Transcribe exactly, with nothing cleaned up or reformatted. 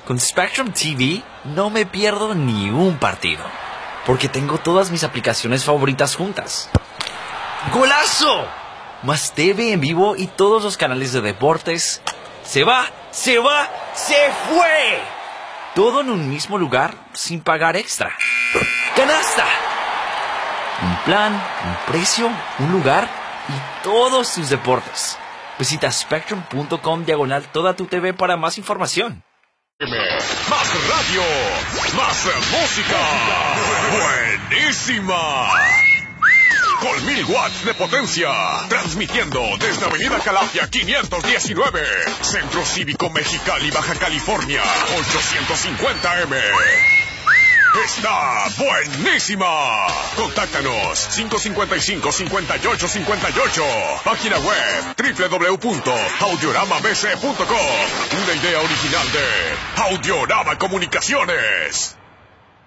Con Spectrum T V no me pierdo ni un partido, porque tengo todas mis aplicaciones favoritas juntas. ¡Golazo! Más T V en vivo y todos los canales de deportes. ¡Se va! ¡Se va! ¡Se fue! Todo en un mismo lugar sin pagar extra. ¡Canasta! Un plan, un precio, un lugar y todos tus deportes. Visita spectrum.com diagonal toda tu T V para más información. Más radio, más música, buenísima. Con mil watts de potencia, transmitiendo desde Avenida Calafia quinientos diecinueve, Centro Cívico Mexicali, Baja California, ochocientos cincuenta eme. Está buenísima. Contáctanos cinco cinco cinco, cinco ocho cinco ocho. Página web doble u doble u doble u punto audiorama b c punto com. Una idea original de Audiorama Comunicaciones.